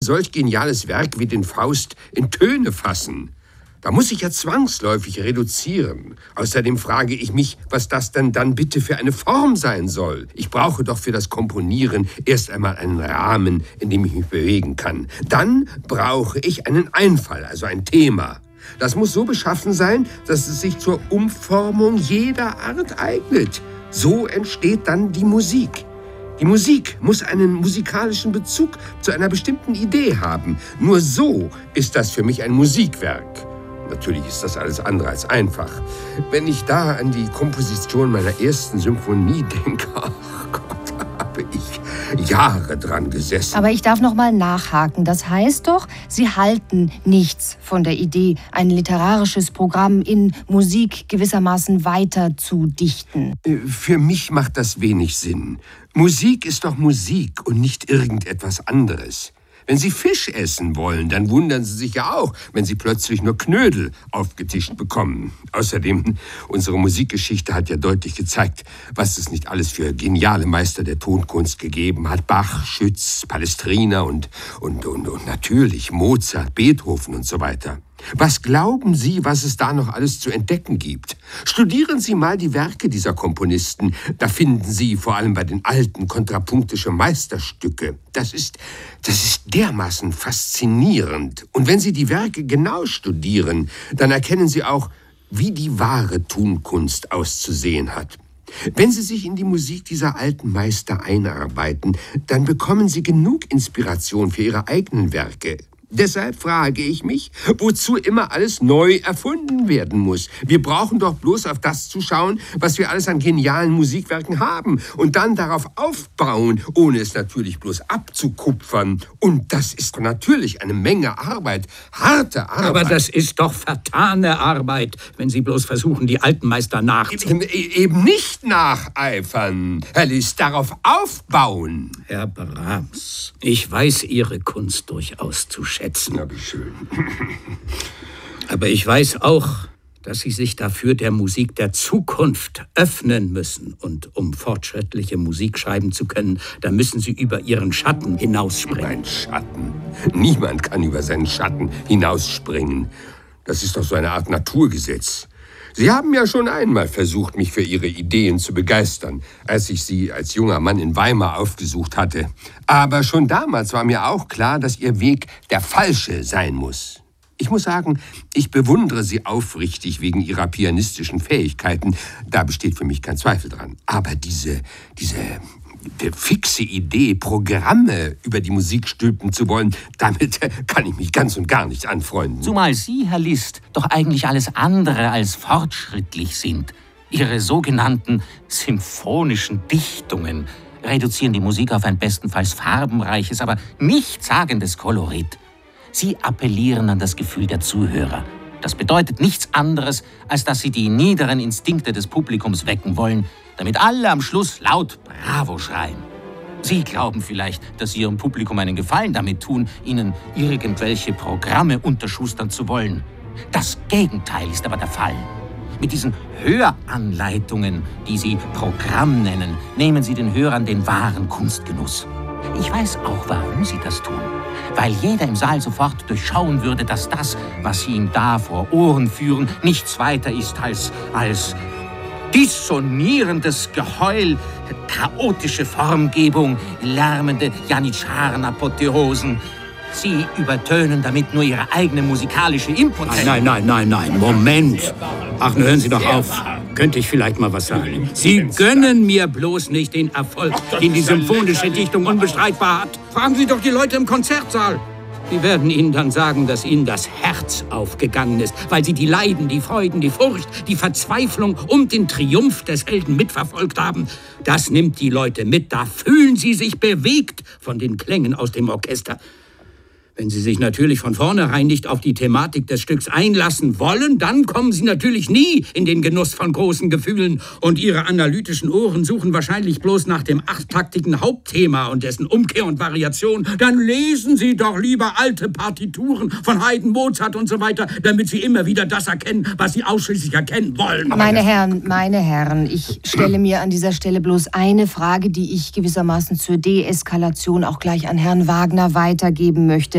solch geniales Werk wie den Faust in Töne fassen? Da muss ich ja zwangsläufig reduzieren. Außerdem frage ich mich, was das denn dann bitte für eine Form sein soll. Ich brauche doch für das Komponieren erst einmal einen Rahmen, in dem ich mich bewegen kann. Dann brauche ich einen Einfall, also ein Thema. Das muss so beschaffen sein, dass es sich zur Umformung jeder Art eignet. So entsteht dann die Musik. Die Musik muss einen musikalischen Bezug zu einer bestimmten Idee haben. Nur so ist das für mich ein Musikwerk. Natürlich ist das alles andere als einfach. Wenn ich da an die Komposition meiner ersten Symphonie denke, ach Gott, habe ich Jahre dran gesessen. Aber ich darf noch mal nachhaken. Das heißt doch, Sie halten nichts von der Idee, ein literarisches Programm in Musik gewissermaßen weiter zu dichten. Für mich macht das wenig Sinn. Musik ist doch Musik und nicht irgendetwas anderes. Wenn Sie Fisch essen wollen, dann wundern Sie sich ja auch, wenn Sie plötzlich nur Knödel aufgetischt bekommen. Außerdem, unsere Musikgeschichte hat ja deutlich gezeigt, was es nicht alles für geniale Meister der Tonkunst gegeben hat. Bach, Schütz, Palestrina und natürlich Mozart, Beethoven und so weiter. Was glauben Sie, was es da noch alles zu entdecken gibt? Studieren Sie mal die Werke dieser Komponisten. Da finden Sie vor allem bei den alten kontrapunktische Meisterstücke. Das ist dermaßen faszinierend. Und wenn Sie die Werke genau studieren, dann erkennen Sie auch, wie die wahre Tonkunst auszusehen hat. Wenn Sie sich in die Musik dieser alten Meister einarbeiten, dann bekommen Sie genug Inspiration für Ihre eigenen Werke. Deshalb frage ich mich, wozu immer alles neu erfunden werden muss. Wir brauchen doch bloß auf das zu schauen, was wir alles an genialen Musikwerken haben und dann darauf aufbauen, ohne es natürlich bloß abzukupfern. Und das ist natürlich eine Menge Arbeit, harte Arbeit. Aber das ist doch vertane Arbeit, wenn Sie bloß versuchen, die alten Meister nachzueifern. Eben nicht nacheifern, Herr Liszt, darauf aufbauen. Herr Brahms, ich weiß Ihre Kunst durchaus zu schätzen. Na, wie schön. Aber ich weiß auch, dass Sie sich dafür der Musik der Zukunft öffnen müssen. Und um fortschrittliche Musik schreiben zu können, da müssen Sie über Ihren Schatten hinausspringen. Mein Schatten? Niemand kann über seinen Schatten hinausspringen. Das ist doch so eine Art Naturgesetz. Sie haben ja schon einmal versucht, mich für Ihre Ideen zu begeistern, als ich Sie als junger Mann in Weimar aufgesucht hatte. Aber schon damals war mir auch klar, dass Ihr Weg der falsche sein muss. Ich muss sagen, ich bewundere Sie aufrichtig wegen Ihrer pianistischen Fähigkeiten. Da besteht für mich kein Zweifel dran. Aber diese fixe Idee, Programme über die Musik stülpen zu wollen, damit kann ich mich ganz und gar nicht anfreunden. Zumal Sie, Herr Liszt, doch eigentlich alles andere als fortschrittlich sind. Ihre sogenannten symphonischen Dichtungen reduzieren die Musik auf ein bestenfalls farbenreiches, aber nichtssagendes Kolorit. Sie appellieren an das Gefühl der Zuhörer. Das bedeutet nichts anderes, als dass Sie die niederen Instinkte des Publikums wecken wollen, damit alle am Schluss laut Bravo schreien. Sie glauben vielleicht, dass Sie Ihrem Publikum einen Gefallen damit tun, Ihnen irgendwelche Programme unterschustern zu wollen. Das Gegenteil ist aber der Fall. Mit diesen Höranleitungen, die Sie Programm nennen, nehmen Sie den Hörern den wahren Kunstgenuss. Ich weiß auch, warum Sie das tun. Weil jeder im Saal sofort durchschauen würde, dass das, was Sie ihm da vor Ohren führen, nichts weiter ist als dissonierendes Geheul, chaotische Formgebung, lärmende Janitscharen-Apotheosen. Sie übertönen damit nur Ihre eigene musikalische Impotenz. Nein, Moment. Ach, nun hören Sie doch auf. Könnte ich vielleicht mal was sagen? Sie gönnen mir bloß nicht den Erfolg, den die symphonische Dichtung unbestreitbar hat. Fragen Sie doch die Leute im Konzertsaal. Die werden Ihnen dann sagen, dass Ihnen das Herz aufgegangen ist, weil Sie die Leiden, die Freuden, die Furcht, die Verzweiflung und den Triumph des Helden mitverfolgt haben. Das nimmt die Leute mit, da fühlen sie sich bewegt von den Klängen aus dem Orchester. Wenn Sie sich natürlich von vornherein nicht auf die Thematik des Stücks einlassen wollen, dann kommen Sie natürlich nie in den Genuss von großen Gefühlen. Und Ihre analytischen Ohren suchen wahrscheinlich bloß nach dem achttaktigen Hauptthema und dessen Umkehr und Variation. Dann lesen Sie doch lieber alte Partituren von Haydn, Mozart und so weiter, damit Sie immer wieder das erkennen, was Sie ausschließlich erkennen wollen. Meine Herren, ich stelle mir an dieser Stelle bloß eine Frage, die ich gewissermaßen zur Deeskalation auch gleich an Herrn Wagner weitergeben möchte.